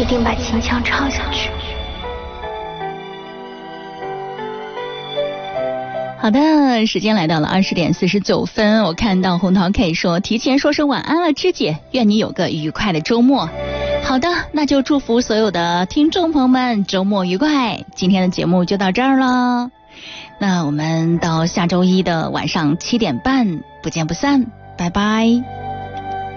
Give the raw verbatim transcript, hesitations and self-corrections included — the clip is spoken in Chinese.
一定把秦腔唱下去。 好的，时间来到了二十点四十九分，我看到红桃 K 说提前说声晚安了，芝姐，愿你有个愉快的周末。好的，那就祝福所有的听众朋友们周末愉快。今天的节目就到这儿了，那我们到下周一的晚上七点半不见不散，拜拜。